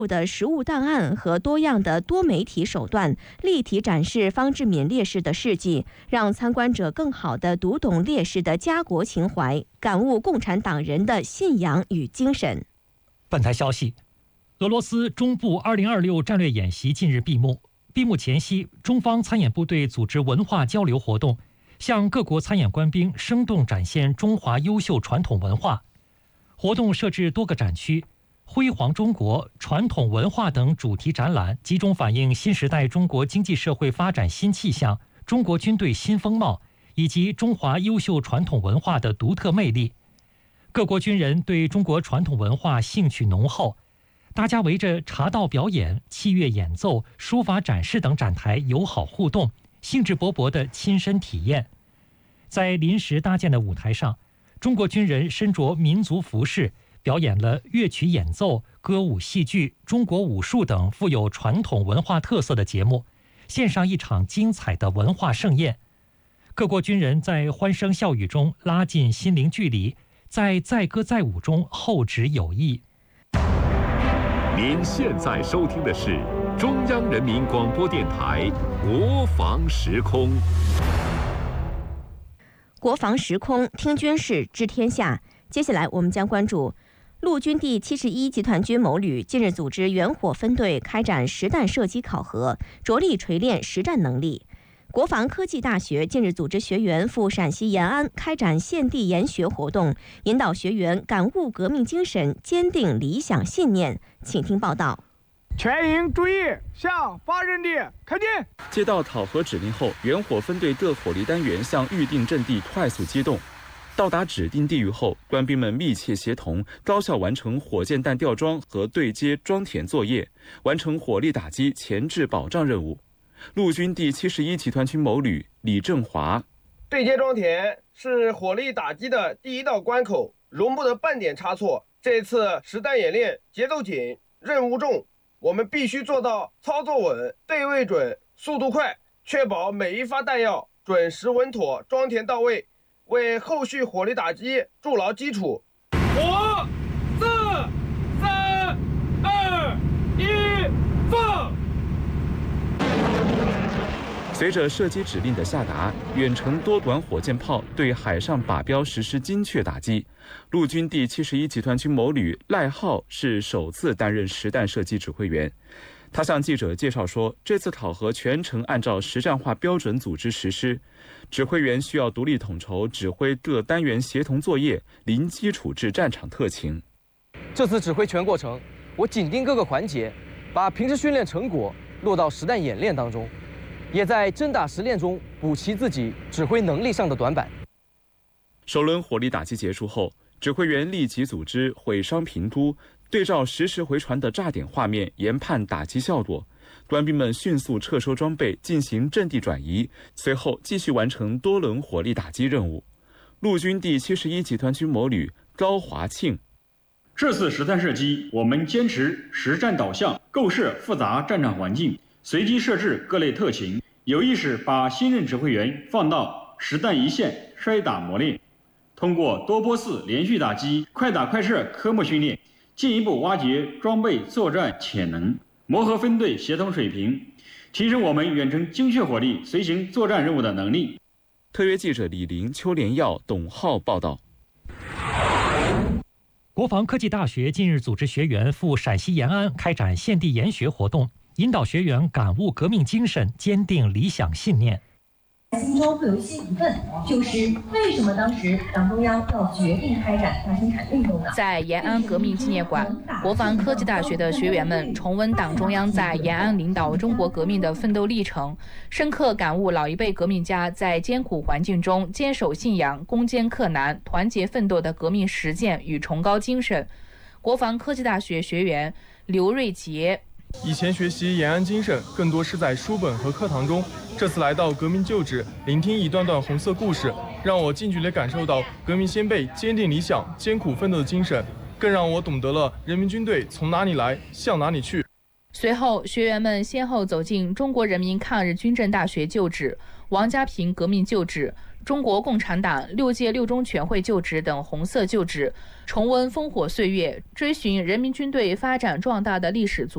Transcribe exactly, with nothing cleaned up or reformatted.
的实物档案和多样的多媒体手段，立体展示方志敏烈士的事迹，让参观者更好地读懂烈士的家国情怀，感悟共产党人的信仰与精神。 本台消息，俄罗斯中部二零二六战略演习近日闭幕。闭幕前夕，中方参演部队组织文化交流活动，向各国参演官兵生动展现中华优秀传统文化。活动设置多个展区，辉煌中国、传统文化等主题展览，集中反映新时代中国经济社会发展新气象、中国军队新风貌以及中华优秀传统文化的独特魅力。各国军人对中国传统文化兴趣浓厚，大家围着茶道表演、器乐演奏、书法展示等展台友好互动，兴致勃勃地亲身体验。在临时搭建的舞台上，中国军人身着民族服饰，表演了乐曲演奏、歌舞戏剧、中国武术等富有传统文化特色的节目，献上一场精彩的文化盛宴。各国军人在欢声笑语中拉近心灵距离，在载歌载舞中厚植友谊。 您现在收听的是中央人民广播电台国防时空。 国防时空，听军事，知天下。接下来我们将关注陆军第七十一集团军某旅近日组织远火分队开展实弹射击考核，着力锤炼实战能力。国防科技大学近日组织学员赴陕西延安开展现地研学活动，引导学员感悟革命精神，坚定理想信念。请听报道。 全营注意，向发阵地开进。 接到讨核指令后，远火分队各火力单元向预定阵地快速机动。到达指定地域后，官兵们密切协同，高效完成火箭弹吊装和对接装填作业，完成火力打击前置保障任务。陆军第七十一集团军某旅李正华： 对接装填是火力打击的第一道关口，容不得半点差错。这次实弹演练节奏紧，任务重，我们必须做到操作稳、对位准、速度快，确保每一发弹药准时稳妥、装填到位，为后续火力打击筑牢基础。五、四、三、二、一，放！ 随着射击指令的下达，远程多管火箭炮对海上靶标实施精确打击。陆军第七十一集团军某旅赖浩是首次担任实弹射击指挥员。他向记者介绍说，这次考核全程按照实战化标准组织实施，指挥员需要独立统筹指挥各单元协同作业，零基础至战场特情。 这次指挥全过程，我紧盯各个环节，把平时训练成果落到实弹演练当中，也在真打实练中补齐自己指挥能力上的短板。 首轮火力打击结束后，指挥员立即组织毁伤评估，对照实时回传的炸点画面研判打击效果。官兵们迅速撤收装备，进行阵地转移，随后继续完成多轮火力打击任务。陆军第七十一集团军某旅高华庆： 这次实弹射击，我们坚持实战导向，构设复杂战场环境，随机设置各类特情，有意识把新任指挥员放到实弹一线筛打磨练，通过多波次连续打击、快打快射科目训练，进一步挖掘装备作战潜能，磨合分队协同水平，提升我们远程精确火力随行作战任务的能力。 特约记者李玲、邱连耀、董浩报道。 国防科技大学近日组织学员赴陕西延安开展现地研学活动，引导学员感悟革命精神，坚定理想信念。 心中会有一些疑问，就是为什么当时党中央要决定开展大生产运动呢？ 在延安革命纪念馆，国防科技大学的学员们重温党中央在延安领导中国革命的奋斗历程，深刻感悟老一辈革命家在艰苦环境中坚守信仰、攻坚克难、团结奋斗的革命实践与崇高精神。国防科技大学学员刘瑞杰： 以前学习延安精神更多是在书本和课堂中，这次来到革命旧址，聆听一段段红色故事，让我近距离感受到革命先辈坚定理想、艰苦奋斗的精神，更让我懂得了人民军队从哪里来，向哪里去。 随后，学员们先后走进中国人民抗日军政大学旧址、王家坪革命旧址、中国共产党六届六中全会旧址等红色旧址，重温烽火岁月，追寻人民军队发展壮大的历史足